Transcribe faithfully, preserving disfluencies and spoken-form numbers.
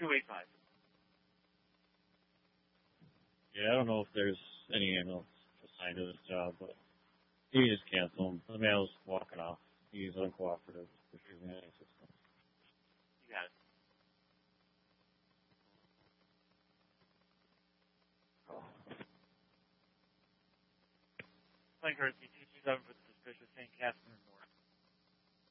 two eight five. Yeah, I don't know if there's any ambulance assigned to this job, but you just cancel him. The male's walking off. He's uncooperative, refusing any assistance. You got it. Plain courtesy, two two seven for the suspicious Saint Catherine Moore.